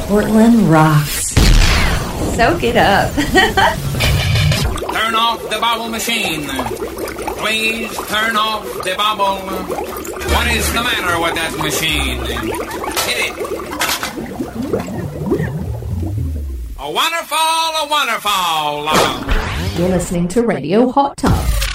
Portland rocks. Soak it up. Turn off the bubble machine. Please turn off the bubble. What is the matter with that machine? Hit it. A waterfall, a waterfall. You're listening to Radio Hot Tub.